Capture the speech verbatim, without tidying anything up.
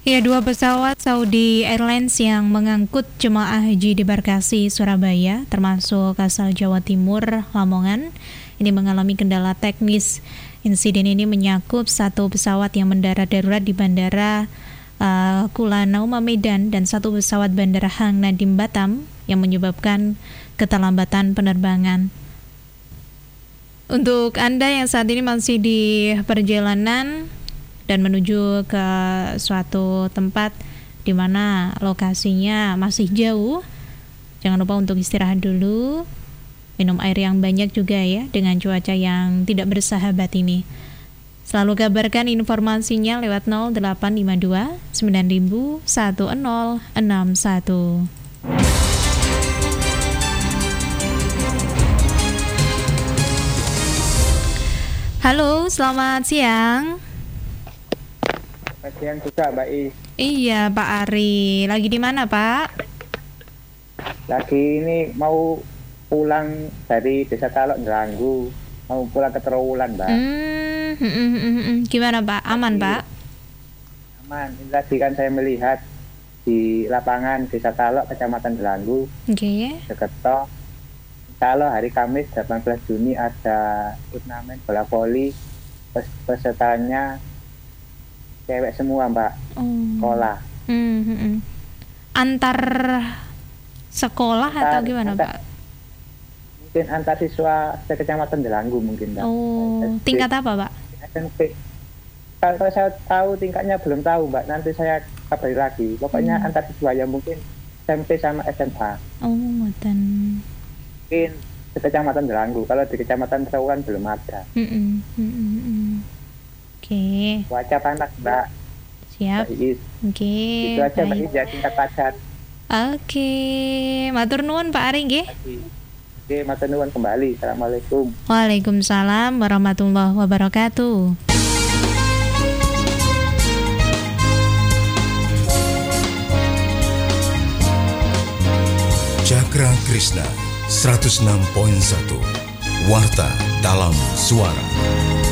Ya, dua pesawat Saudi Airlines yang mengangkut jemaah haji di Barkasi, Surabaya, termasuk asal Jawa Timur, Lamongan, ini mengalami kendala teknis. Insiden ini menyakup satu pesawat yang mendarat darurat di Bandara uh, Kulanauma Medan dan satu pesawat Bandara Hang Nadim Batam yang menyebabkan keterlambatan penerbangan. Untuk Anda yang saat ini masih di perjalanan dan menuju ke suatu tempat di mana lokasinya masih jauh, jangan lupa untuk istirahat dulu, minum air yang banyak juga ya, dengan cuaca yang tidak bersahabat ini. Selalu kabarkan informasinya lewat nol delapan lima dua sembilan nol satu nol enam satu. Halo, selamat siang. Selamat siang juga, Mbak I. Iya, Pak Ari. Lagi di mana, Pak? Lagi ini mau pulang dari Desa Talok Ngeranggu. Mau pulang ke Trawulan, Mbak. Hmm, hmm, hmm, hmm, hmm. Gimana, Pak? Aman, Pak? Aman. Ini tadi kan saya melihat di lapangan Desa Talok, Kecamatan Ngeranggu. Oke. Okay. Deketo. Kalau hari Kamis delapan belas Juni ada turnamen bola voli. Pes- pesertanya cewek semua, Mbak. Oh. Sekolah. Hmm, hmm, hmm. Antar sekolah Antar, atau gimana, antar, Pak? Mungkin antar siswa sekecamatan Delanggu mungkin, Mbak. Oh, tingkat apa, Pak? S M P. Kalau saya tahu tingkatnya belum tahu, Mbak. Nanti saya kabari lagi. Pokoknya hmm. antar siswa yang mungkin S M P sama S M A. Oh, ngoten. Mungkin sekecamatan Delanggu. Kalau di kecamatan Trawulan belum ada. Hmm, hmm, hmm, hmm. Oke. Okay. Cuaca panas, Mbak. Siap. Oke. Okay. Itu aja, Mbak Ija, tingkat padat. Oke, okay. Matur nuwun Pak Ari nggih. Oke, matur nuwun kembali. Assalamualaikum. Waalaikumsalam warahmatullahi wabarakatuh. Cakra Krishna seratus enam koma satu Warta dalam Suara.